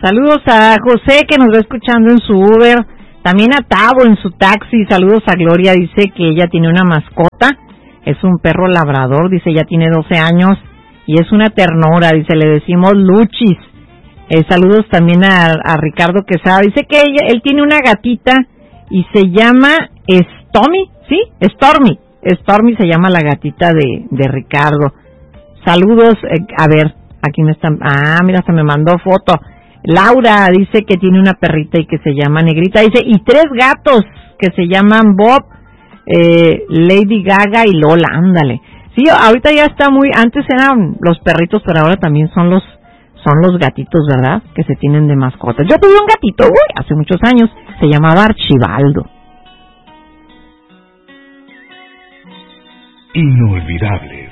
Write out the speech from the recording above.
Saludos a José que nos va escuchando en su Uber, también a Tavo en su taxi. Saludos a Gloria, dice que ella tiene una mascota, es un perro labrador, dice ya tiene 12 años y es una ternura, dice, le decimos Luchis. Saludos también a Ricardo Quesada, dice que él tiene una gatita y se llama Stormy, ¿sí? Stormy se llama la gatita de Ricardo. Saludos, a ver, aquí me están, mira, hasta me mandó foto. Laura dice que tiene una perrita y que se llama Negrita, dice, y 3 gatos que se llaman Bob, Lady Gaga y Lola, ándale. Sí, ahorita ya está antes eran los perritos, pero ahora también son los gatitos, ¿verdad? Que se tienen de mascotas. Yo tuve un gatito, hace muchos años, se llamaba Archibaldo. Inolvidables.